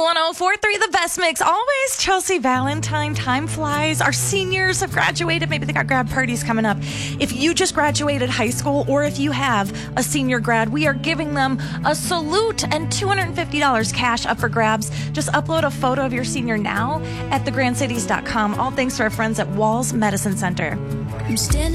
104.3 The Best Mix. Always Chelsea Valentine. Time flies. Our seniors have graduated. Maybe they got grad parties coming up. If you just graduated high school or if you have a senior grad, we are giving them a salute and $250 cash up for grabs. Just upload a photo of your senior now at thegrandcities.com. All thanks to our friends at Walls Medicine Center. I'm standing